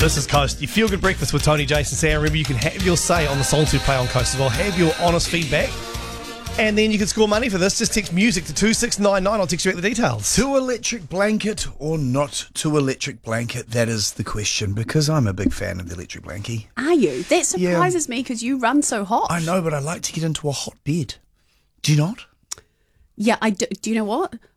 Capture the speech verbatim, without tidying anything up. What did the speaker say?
This is Coast. You feel good breakfast with Tony, Jason, Sam. Remember, you can have your say on the songs we play on Coast as well. Have your honest feedback. And then you can score money for this. Just text music to two six nine nine. I'll text you out the details. To electric blanket or not to electric blanket? That is the question, because I'm a big fan of the electric blankie. Are you? That Yeah. surprises me because you run so hot. I know, but I like to get into a hot bed. Do you not? Yeah, I do. Do you know what?